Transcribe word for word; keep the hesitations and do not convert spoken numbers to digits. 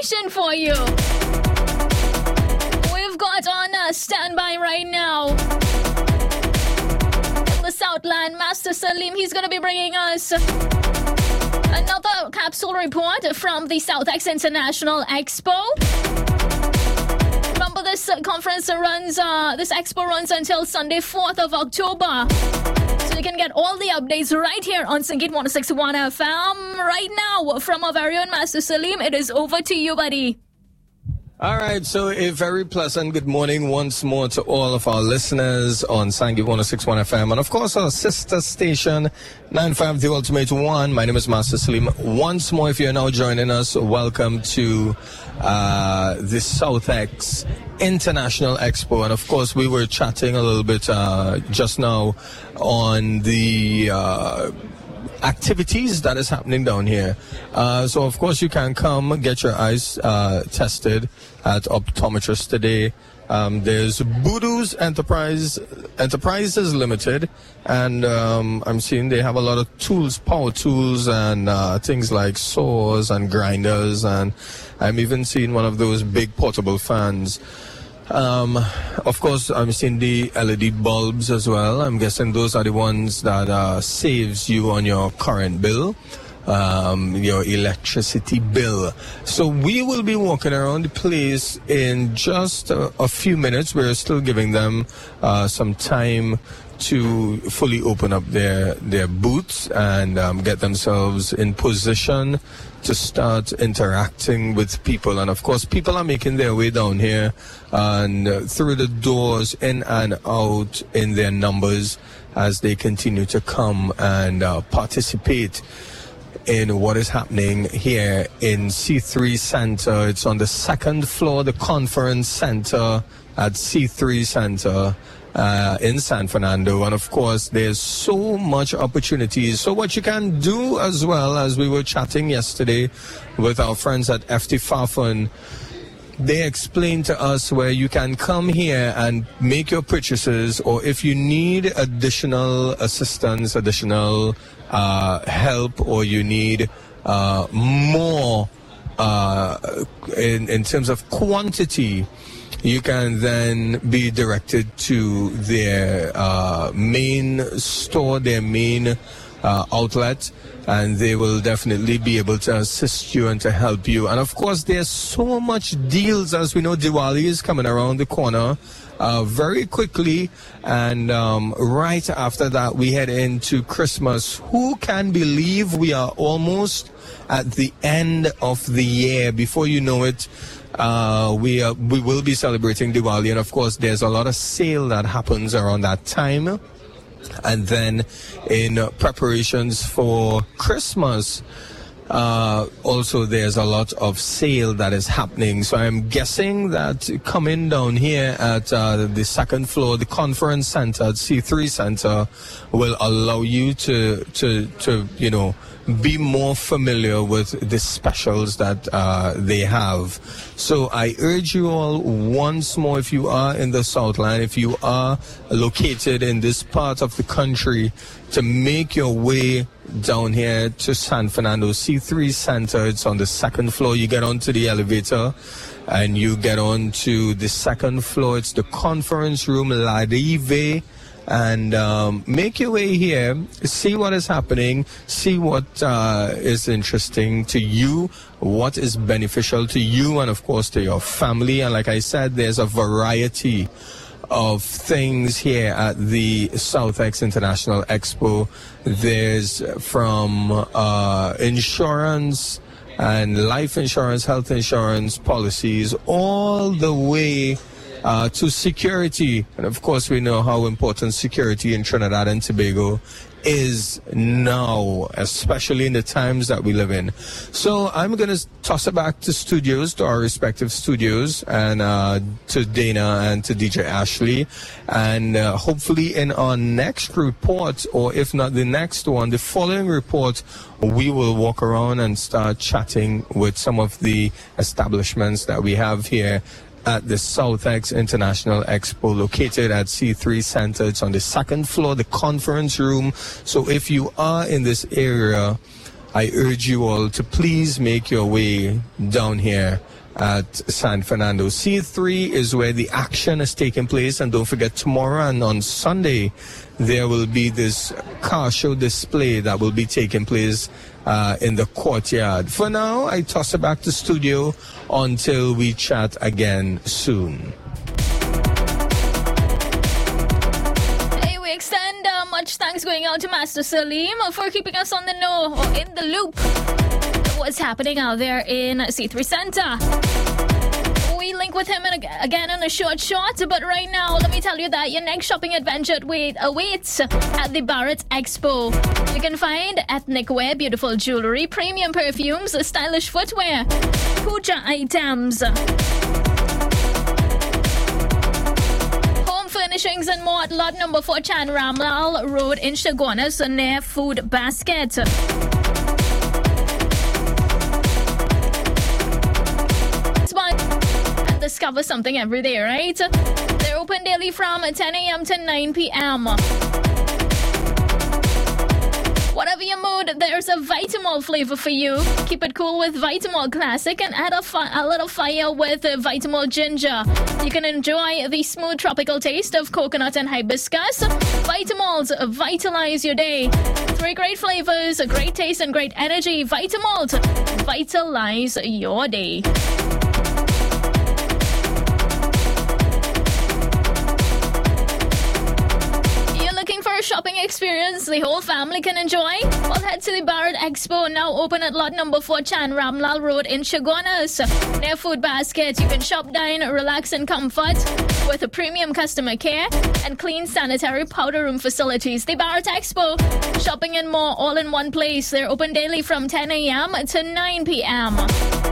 information for you. We've got on a standby right now in the Southland, Master Salim. He's going to be bringing us another capsule report from the Southex International Expo. Remember, this uh, conference runs, uh, this expo runs until Sunday, fourth of October. So you can get all the updates right here on Syncade one oh six point one F M. Right now, from our very own Master Salim, it is over to you, buddy. All right, so a very pleasant good morning once more to all of our listeners on Syncade one oh six point one F M, and of course our sister station nine five The Ultimate One. My name is Master Salim. Once more, if you're now joining us, welcome to uh, the Southex International Expo. And of course, we were chatting a little bit uh, just now on the uh, activities that is happening down here. Uh, so of course you can come get your eyes uh, tested at optometrist today. Um, there's Boodoo's Enterprise Enterprises Limited, and um, I'm seeing they have a lot of tools, power tools, and uh, things like saws and grinders, and I'm even seeing one of those big portable fans. Um, of course, I'm seeing the L E D bulbs as well. I'm guessing those are the ones that uh, saves you on your current bill, um, your electricity bill. So we will be walking around the place in just a, a few minutes. We're still giving them uh, some time to fully open up their, their booths and um, get themselves in position to start interacting with people. And of course, people are making their way down here and uh, through the doors, in and out in their numbers as they continue to come and uh, participate in what is happening here in C three Center. It's on the second floor, the conference center at C three Center. Uh, in San Fernando, and of course there's so much opportunities. So what you can do as well, as we were chatting yesterday with our friends at F T Fafun, they explained to us where you can come here and make your purchases, or if you need additional assistance, additional uh, help, or you need uh, more uh, in, in terms of quantity, you can then be directed to their uh, main store, their main uh, outlet, and they will definitely be able to assist you and to help you. And of course, there's so much deals. As we know, Diwali is coming around the corner uh, very quickly, and um, right after that, we head into Christmas. Who can believe we are almost at the end of the year? Before you know it, Uh, we uh, we will be celebrating Diwali, and of course there's a lot of sale that happens around that time. And then in uh, preparations for Christmas, uh, also there's a lot of sale that is happening. So I'm guessing that coming down here at uh, the second floor, the conference center at C three Center, will allow you to to to you know be more familiar with the specials that uh, they have. So I urge you all once more, if you are in the Southland, if you are located in this part of the country, to make your way down here to San Fernando C three Center. It's on the second floor. You get onto the elevator and you get on to the second floor. It's the conference room, La Rive. And um, make your way here, see what is happening, see what uh, is interesting to you, what is beneficial to you, and of course to your family. And like I said, there's a variety of things here at the Southex International Expo. There's from uh, insurance and life insurance, health insurance policies, all the way Uh, to security. And of course we know how important security in Trinidad and Tobago is now, especially in the times that we live in. So I'm going to toss it back to studios, to our respective studios, and uh, to Dana and to D J Ashley. And uh, hopefully in our next report, or if not the next one, the following report, we will walk around and start chatting with some of the establishments that we have here at the Southex International Expo, located at C three Center. It's on the second floor, the conference room. So if you are in this area, I urge you all to please make your way down here at San Fernando. C three is where the action is taking place, and don't forget, tomorrow and on Sunday there will be this car show display that will be taking place uh, in the courtyard. For now, I toss it back to studio until we chat again soon. Hey, we extend uh, much thanks going out to Master Salim for keeping us on the know, or in the loop, what's happening out there in C three Center. We link with him in a, again in a short short, but right now, let me tell you that your next shopping adventure wait, awaits at the Barrett Expo. You can find ethnic wear, beautiful jewelry, premium perfumes, stylish footwear, puja items, home furnishings and more at lot number four Chan Ramlal Road in Chaguanas near Food Basket. Discover something every day, right? They're open daily from ten a.m. to nine p.m. Whatever your mood, there's a Vitamol flavor for you. Keep it cool with Vitamol Classic and add a, fi- a little fire with uh, Vitamol Ginger. You can enjoy the smooth tropical taste of coconut and hibiscus. Vitamols vitalize your day. Three great flavors, a great taste and great energy. Vitamalt, vitalize your day. Shopping experience the whole family can enjoy? Well, head to the Barrett Expo, now open at lot number four Chan Ramlal Road in Chaguanas near Food Basket. You can shop, dine, relax in comfort with a premium customer care and clean sanitary powder room facilities. The Barrett Expo, shopping and more all in one place. They're open daily from ten a.m. to nine p.m.